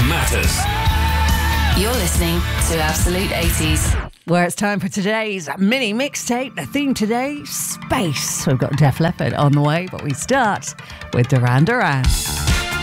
matters. You're listening to Absolute 80s. Where it's time for today's mini mixtape. The theme today, space. We've got Def Leppard on the way, but we start with Duran Duran.